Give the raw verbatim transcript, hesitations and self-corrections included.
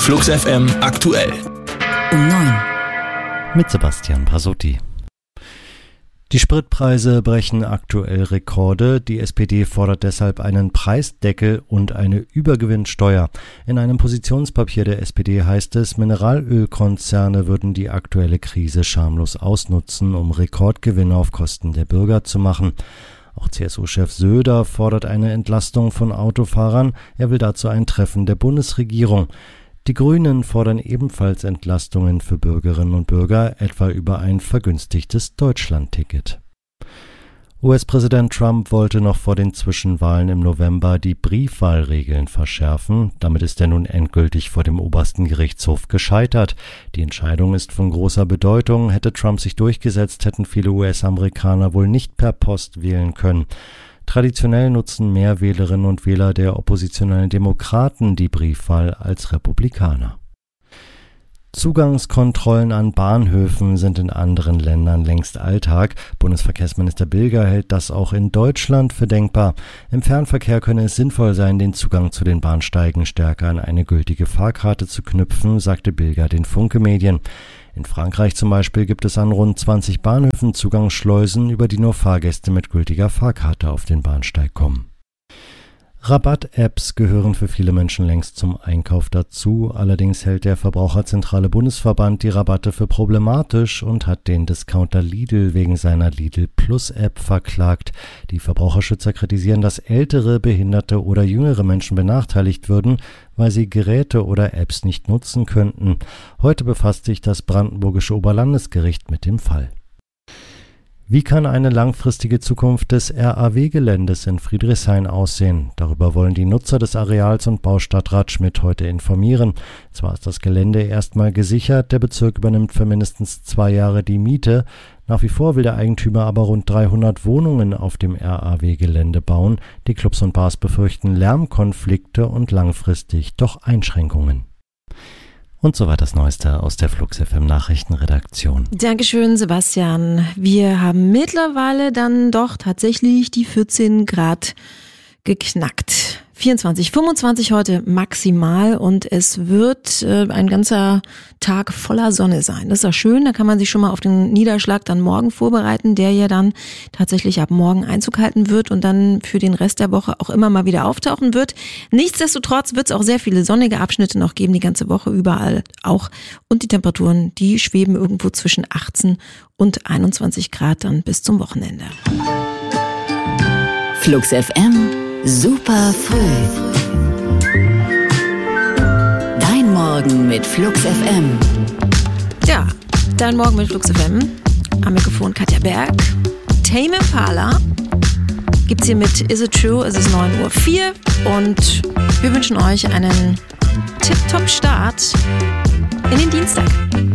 Flux F M aktuell. Um neun. Mit Sebastian Pasotti. Die Spritpreise brechen aktuell Rekorde. Die S P D fordert deshalb einen Preisdeckel und eine Übergewinnsteuer. In einem Positionspapier der S P D heißt es, Mineralölkonzerne würden die aktuelle Krise schamlos ausnutzen, um Rekordgewinne auf Kosten der Bürger zu machen. Auch C S U-Chef Söder fordert eine Entlastung von Autofahrern. Er will dazu ein Treffen der Bundesregierung. Die Grünen fordern ebenfalls Entlastungen für Bürgerinnen und Bürger, etwa über ein vergünstigtes Deutschlandticket. U S-Präsident Trump wollte noch vor den Zwischenwahlen im November die Briefwahlregeln verschärfen. Damit ist er nun endgültig vor dem obersten Gerichtshof gescheitert. Die Entscheidung ist von großer Bedeutung. Hätte Trump sich durchgesetzt, hätten viele U S-Amerikaner wohl nicht per Post wählen können. Traditionell nutzen mehr Wählerinnen und Wähler der oppositionellen Demokraten die Briefwahl als Republikaner. Zugangskontrollen an Bahnhöfen sind in anderen Ländern längst Alltag. Bundesverkehrsminister Bilger hält das auch in Deutschland für denkbar. Im Fernverkehr könne es sinnvoll sein, den Zugang zu den Bahnsteigen stärker an eine gültige Fahrkarte zu knüpfen, sagte Bilger den Funke-Medien. In Frankreich zum Beispiel gibt es an rund zwanzig Bahnhöfen Zugangsschleusen, über die nur Fahrgäste mit gültiger Fahrkarte auf den Bahnsteig kommen. Rabatt-Apps gehören für viele Menschen längst zum Einkauf dazu. Allerdings hält der Verbraucherzentrale Bundesverband die Rabatte für problematisch und hat den Discounter Lidl wegen seiner Lidl Plus-App verklagt. Die Verbraucherschützer kritisieren, dass ältere, behinderte oder jüngere Menschen benachteiligt würden, weil sie Geräte oder Apps nicht nutzen könnten. Heute befasst sich das Brandenburgische Oberlandesgericht mit dem Fall. Wie kann eine langfristige Zukunft des R A W-Geländes in Friedrichshain aussehen? Darüber wollen die Nutzer des Areals und Baustadtrat Schmidt heute informieren. Zwar ist das Gelände erstmal gesichert, der Bezirk übernimmt für mindestens zwei Jahre die Miete. Nach wie vor will der Eigentümer aber rund dreihundert Wohnungen auf dem R A W-Gelände bauen. Die Clubs und Bars befürchten Lärmkonflikte und langfristig doch Einschränkungen. Und soweit das Neueste aus der Flux F M Nachrichtenredaktion. Dankeschön, Sebastian. Wir haben mittlerweile dann doch tatsächlich die vierzehn Grad geknackt. vierundzwanzig, fünfundzwanzig heute maximal und es wird äh, ein ganzer Tag voller Sonne sein. Das ist ja schön, da kann man sich schon mal auf den Niederschlag dann morgen vorbereiten, der ja dann tatsächlich ab morgen Einzug halten wird und dann für den Rest der Woche auch immer mal wieder auftauchen wird. Nichtsdestotrotz wird es auch sehr viele sonnige Abschnitte noch geben, die ganze Woche überall auch. Und die Temperaturen, die schweben irgendwo zwischen achtzehn und einundzwanzig Grad dann bis zum Wochenende. Flux F M super früh. Dein Morgen mit Flux F M. Ja, dein Morgen mit Flux F M. Am Mikrofon Katja Berg. Tame Impala gibt's hier mit Is It True? Es ist neun Uhr vier und wir wünschen euch einen Tip-Top-Start in den Dienstag.